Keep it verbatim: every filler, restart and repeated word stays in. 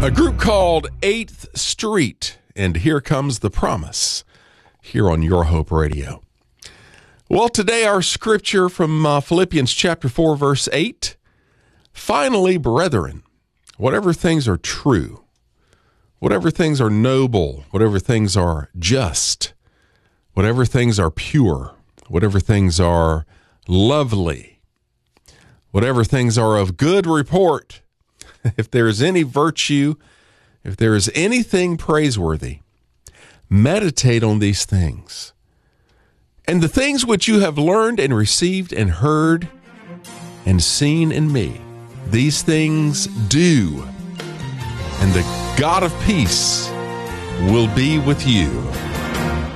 A group called eighth Street, and Here Comes the Promise, here on Your Hope Radio. Well, today our scripture from uh, Philippians chapter four, verse eight. Finally, brethren, whatever things are true, whatever things are noble, whatever things are just, whatever things are pure, whatever things are lovely, whatever things are of good report, if there is any virtue, if there is anything praiseworthy, meditate on these things. And the things which you have learned and received and heard and seen in me, these things do, and the God of peace will be with you.